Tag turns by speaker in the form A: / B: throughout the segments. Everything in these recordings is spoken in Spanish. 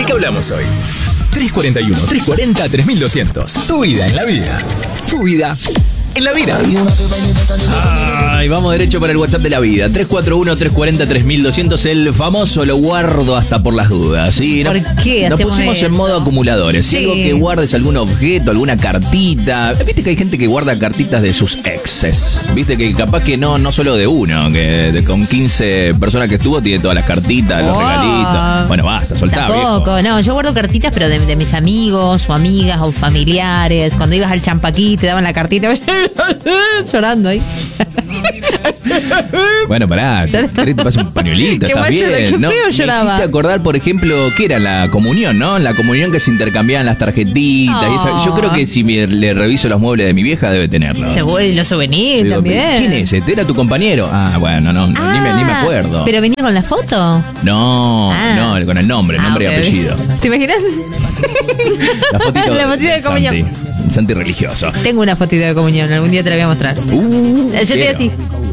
A: qué hablamos hoy? 341-340-3200. Tu vida en la vida. Tu vida en la vida.
B: Ay, vamos derecho para el WhatsApp de la vida. 341-340-3200. El famoso lo guardo hasta por las dudas. ¿Sí?
C: ¿Por qué
B: Nos
C: hacemos
B: pusimos
C: eso?
B: en modo acumuladores. Si
C: Sí.
B: algo que guardes, algún objeto, alguna cartita. Viste que hay gente que guarda cartitas de sus exes. Viste que capaz que no solo de uno, que con 15 personas que estuvo tiene todas las cartitas, los
C: Oh.
B: regalitos. Bueno, basta, soltá,
C: Tampoco,
B: viejo.
C: no, yo guardo cartitas, pero de mis amigos o amigas o familiares. Cuando ibas al Champaquí te daban la cartita llorando ahí.
B: Bueno, pará, ¿querés te pasa un pañuelito?
C: Qué
B: ¿Estás
C: mal llora,
B: bien?
C: qué
B: ¿No?
C: feo
B: Me
C: lloraba.
B: hiciste acordar, por ejemplo, ¿qué era la comunión, no? La comunión que se intercambiaban las tarjetitas y esa. Yo creo que si le reviso los muebles de mi vieja debe tenerlo.
C: Seguro, y los souvenirs
B: Digo,
C: también.
B: ¿quién es? ¿Este era tu compañero? Ah, bueno, no, ni me acuerdo.
C: ¿Pero venía con la foto?
B: No,
C: Ah.
B: no, con el nombre
C: Ah,
B: y
C: ok.
B: apellido.
C: ¿Te imaginas?
B: La fotito,
C: La fotito de comunión.
B: Santi religioso.
C: Tengo una fotito de comunión, algún día te la voy a mostrar. Yo te
B: quiero.
C: así.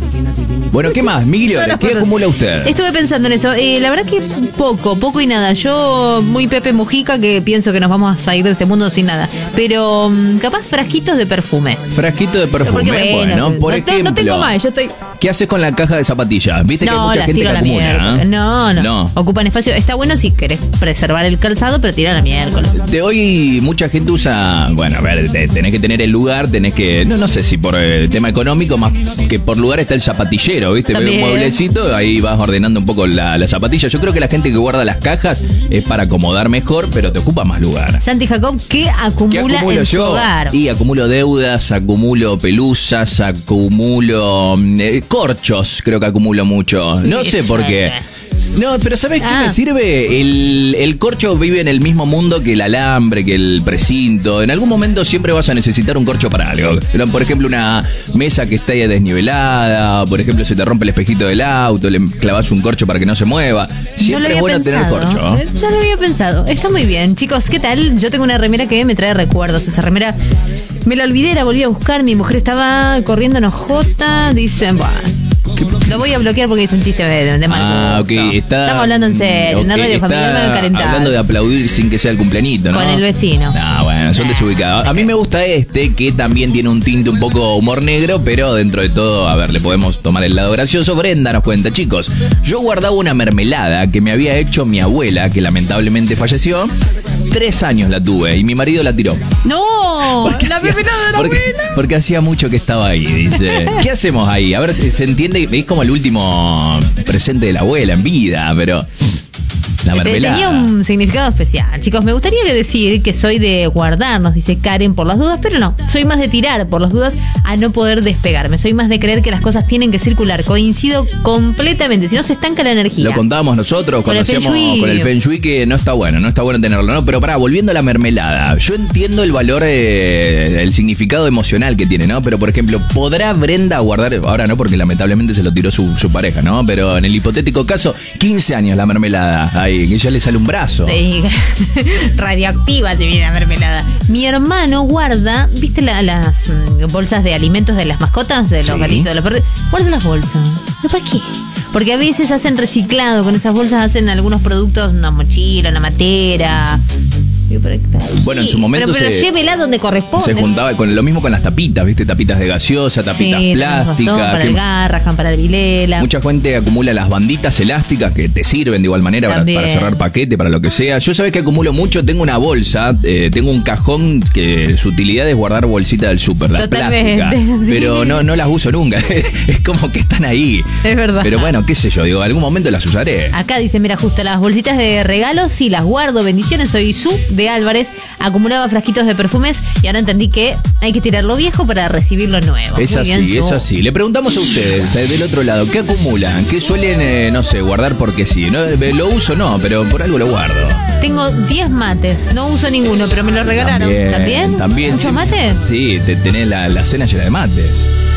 B: Bueno, ¿qué más? Miguel,
C: Todas las
B: ¿qué
C: fotos.
B: acumula usted?
C: Estuve pensando en eso. La verdad que poco y nada. Yo, muy Pepe Mujica, que pienso que nos vamos a salir de este mundo sin nada. Pero capaz frasquitos de perfume.
B: Frasquito de perfume.
C: Porque
B: Bueno, por ejemplo.
C: no tengo más. Yo estoy.
B: ¿Qué haces con la caja de zapatillas? Viste que hay
C: No,
B: mucha
C: las
B: gente
C: tiro
B: que
C: a la
B: acumula.
C: miércoles.
B: ¿eh?
C: No. Ocupan espacio. Está bueno si querés preservar el calzado, pero tira a la miércoles.
B: De hoy mucha gente usa, bueno, a ver, tenés que tener el lugar, tenés que, no sé si por el tema económico, más que por lugar está el zapatillero, ¿viste? Ves un
C: También.
B: mueblecito, ahí vas ordenando un poco la zapatilla. Yo creo que la gente que guarda las cajas es para acomodar mejor, pero te ocupa más lugar.
C: Santi Jacob, ¿qué acumula
B: ¿Qué acumulo
C: en su
B: yo?
C: hogar?
B: Y acumulo deudas, acumulo pelusas, acumulo corchos, creo que acumulo mucho. No
C: Sí,
B: sé por
C: sí,
B: qué. No, pero ¿sabes qué
C: Ah.
B: me sirve? El corcho vive en el mismo mundo que el alambre, que el precinto. En algún momento siempre vas a necesitar un corcho para algo. Pero, por ejemplo, una mesa que está ya desnivelada, por ejemplo, se te rompe el espejito del auto, le clavas un corcho para que no se mueva. Siempre es bueno tener corcho.
C: No lo había pensado. Está muy bien. Chicos, ¿qué tal? Yo tengo una remera que me trae recuerdos. Esa remera me la olvidé, la volví a buscar. Mi mujer estaba corriendo en Ojota. Dicen, bueno, lo voy a bloquear porque es un chiste de mal gusto.
B: Ok,
C: Estamos hablando en serio. En una
B: ok,
C: radio familiar me van a calentar.
B: hablando de aplaudir sin que sea el cumpleañito, ¿no?
C: Con el vecino.
B: Ah, bueno, son desubicados. A mí me gusta que también tiene un tinte un poco humor negro, pero dentro de todo, a ver, le podemos tomar el lado gracioso. Brenda nos cuenta, chicos, yo guardaba una mermelada que me había hecho mi abuela, que lamentablemente falleció. 3 años la tuve y mi marido la tiró.
C: ¡No! La mermelada de la abuela.
B: Porque hacía mucho que estaba ahí, dice. ¿Qué hacemos ahí? A ver si se entiende, es como el último presente de la abuela en vida, pero la mermelada.
C: Tenía un significado especial. Chicos, me gustaría decir que soy de guardar, nos dice Karen, por las dudas, pero no. Soy más de tirar por las dudas a no poder despegarme. Soy más de creer que las cosas tienen que circular. Coincido completamente. Si no, se estanca la energía.
B: Lo contábamos nosotros cuando
C: Con el
B: hacíamos
C: Feng Shui.
B: con el Feng Shui, que no está bueno tenerlo, ¿no? Pero pará, volviendo a la mermelada, yo entiendo el valor, el significado emocional que tiene, ¿no? Pero, por ejemplo, ¿podrá Brenda guardar, ahora no, porque lamentablemente se lo tiró su pareja, ¿no? Pero en el hipotético caso, 15 años la mermelada, ahí, que ya le sale un brazo.
C: Sí, radioactiva se viene la mermelada. Mi hermano guarda, ¿viste las bolsas de alimentos de las mascotas? De los
B: Sí.
C: gatitos, de los perros. Guarda las bolsas. ¿Pero para qué? Porque a veces hacen reciclado, con esas bolsas hacen algunos productos, una mochila, una matera. Digo, ¿para qué?
B: Bueno, en su momento
C: pero llévela donde corresponde.
B: se juntaba con lo mismo con las tapitas, ¿viste? Tapitas de gaseosa, tapitas
C: Sí, tenés razón,
B: plásticas.
C: para
B: que
C: el Garrahan, para el Vilela.
B: mucha gente acumula las banditas elásticas que te sirven de igual manera para
C: También.
B: cerrar paquete, para lo que sea. Yo sabés que acumulo mucho, tengo una bolsa, tengo un cajón que su utilidad es guardar bolsitas del súper, las
C: Totalmente,
B: plásticas.
C: sí.
B: Pero no las uso nunca, es como que están ahí.
C: Es verdad.
B: Pero bueno, qué sé yo, digo, algún momento las usaré.
C: Acá dice, mira, justo las bolsitas de regalos, sí, las guardo, bendiciones, soy Su de Álvarez, acumulaba frasquitos de perfumes y ahora entendí que hay que tirar lo viejo para recibir lo nuevo.
B: Es
C: Muy
B: así,
C: bien, Su.
B: es así. Le preguntamos a ustedes, del otro lado, ¿qué acumulan? ¿Qué suelen, no sé, guardar porque sí? ¿No? Lo uso no, pero por algo lo guardo.
C: Tengo 10 mates, no uso ninguno, pero me lo regalaron. ¿También?
B: También.
C: ¿Muchos
B: Sí.
C: mates?
B: Sí, tenés la cena llena de mates.